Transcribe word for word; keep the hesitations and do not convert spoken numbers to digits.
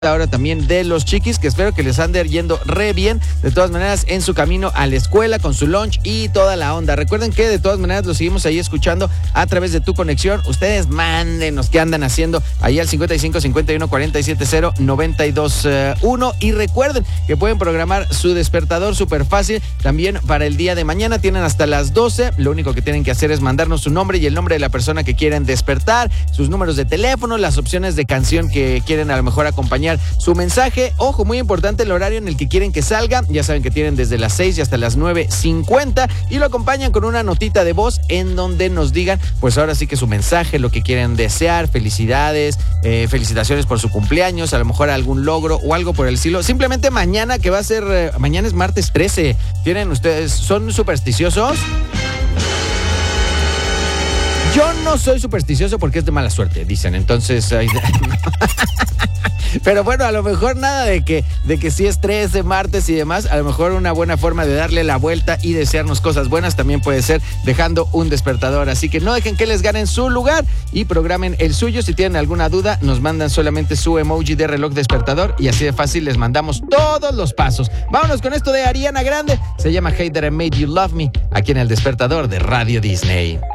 ahora también de los chiquis, que espero que les ande yendo re bien, de todas maneras, en su camino a la escuela, con su lunch y toda la onda. Recuerden que de todas maneras los seguimos ahí escuchando a través de Tu Conexión. Ustedes mándenos qué andan haciendo ahí al cincuenta y cinco, cincuenta y uno, cuarenta y siete, cero, noventa y dos, uno. Y recuerden que pueden programar su despertador súper fácil también para el día de mañana. Tienen hasta las doce. Lo único que tienen que hacer es mandarnos su nombre y el nombre de la persona que quieren despertar, sus números de teléfono, las opciones de canción que quieren a lo mejor acompañar su mensaje. Ojo, muy importante el horario en el que quieren que salga. Ya saben que tienen desde las seis y hasta las nueve cincuenta y lo acompañan con una notita de voz en donde nos digan, pues ahora sí que su mensaje, lo que quieren desear, felicidades, eh, felicitaciones por su cumpleaños, a lo mejor algún logro o algo por el estilo. Simplemente mañana, que va a ser, eh, mañana es martes trece. ¿Tienen ustedes, son supersticiosos? Yo no soy supersticioso porque es de mala suerte, dicen. Entonces, ay, pero bueno, a lo mejor nada de que, de que si es trece, martes y demás. A lo mejor una buena forma de darle la vuelta y desearnos cosas buenas también puede ser dejando un despertador. Así que no dejen que les ganen su lugar y programen el suyo. Si tienen alguna duda, nos mandan solamente su emoji de reloj despertador y así de fácil les mandamos todos los pasos. Vámonos con esto de Ariana Grande. Se llama Hey That I Made You Love Me, aquí en el despertador de Radio Disney.